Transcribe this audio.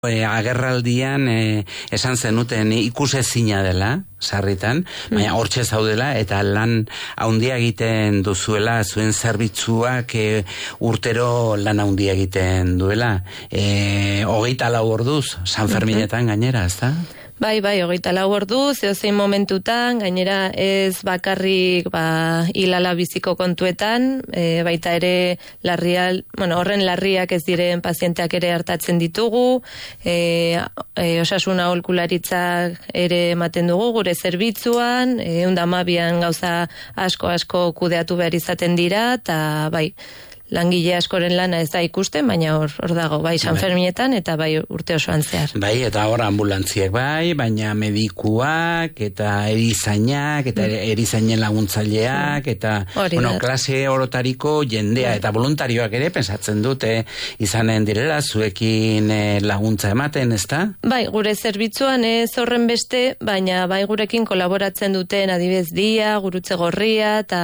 Agerraldian esan zenuten ikusezina dela, sarritan, baina hortxe zaudela eta lan handia egiten duzuela, zuen zerbitzuak urtero lan handia egiten duela. 24 orduz, San Ferminetan gainera, ezta? Bai, 24 orduz, zein momentutan, gainera ez bakarrik hilala biziko kontuetan, baita ere horren larriak ez diren pazienteak ere hartatzen ditugu, osasun aholkularitzak ere ematen dugu gure zerbitzuan, 112an gauza asko kudeatu behar izaten dira, eta bai, langile askoren lana ez da ikusten, baina hor dago, bai San Ferminetan eta bai urte osoan zehar. Bai, eta hor ambulantziak bai, baina medikuak eta erizainak, eta erizainen laguntzaileak, eta klase orotariko jendea, eta voluntarioak ere pensatzen dute izanen direla, zuekin laguntza ematen, ezta? Bai, gure zerbitzuan ez horren beste, baina bai gurekin kolaboratzen duten adibidez Dia, Gurutze Gorria, eta